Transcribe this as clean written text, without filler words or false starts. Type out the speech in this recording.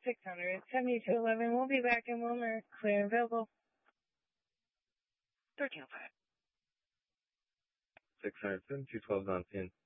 600, 7211. We'll be back in Wilmer. Clear and available. 1305. 600, 7212 on pin.